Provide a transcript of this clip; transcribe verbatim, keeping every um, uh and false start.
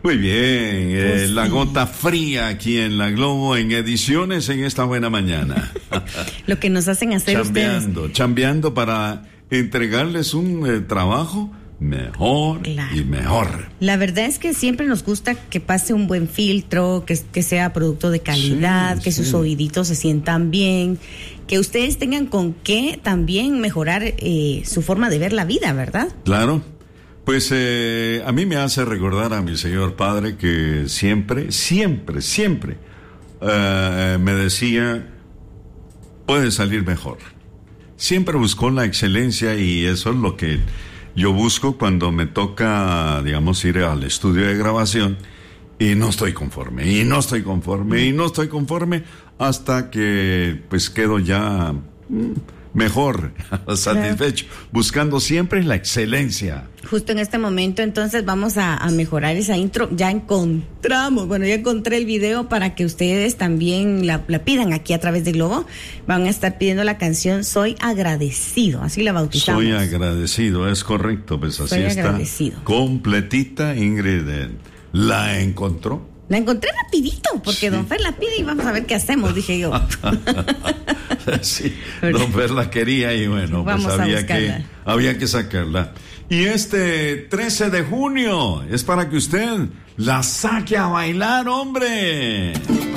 Muy bien, eh, pues la sí. Gota fría aquí en La Globo en ediciones en esta buena mañana. Lo que nos hacen hacer chambeando, ustedes. Chambeando para entregarles un eh, trabajo mejor claro. y mejor. La verdad es que siempre nos gusta que pase un buen filtro, que, que sea producto de calidad, sí, que sí. sus oíditos se sientan bien, que ustedes tengan con qué también mejorar eh, su forma de ver la vida, ¿verdad? Claro. Pues eh, a mí me hace recordar a mi señor padre que siempre, siempre, siempre uh, me decía, puedes salir mejor. Siempre buscó la excelencia y eso es lo que yo busco cuando me toca, digamos, ir al estudio de grabación y no estoy conforme, y no estoy conforme, y no estoy conforme hasta que pues quedo ya... Mm, mejor, satisfecho, claro. Buscando siempre la excelencia. Justo en este momento, entonces, vamos a, a mejorar esa intro. Ya encontramos, bueno, ya encontré el video para que ustedes también la, la pidan aquí a través de Globo. Van a estar pidiendo la canción Soy Agradecido, así la bautizamos. Soy agradecido, es correcto, pues así Soy está. Agradecido. Completita, Ingrid, ¿la encontró? La encontré rapidito, porque sí. Don Fer la pide y vamos a ver qué hacemos, dije yo. Sí, Don Fer la quería y bueno, vamos pues había que, había que sacarla. Y este trece de junio es para que usted la saque a bailar, hombre.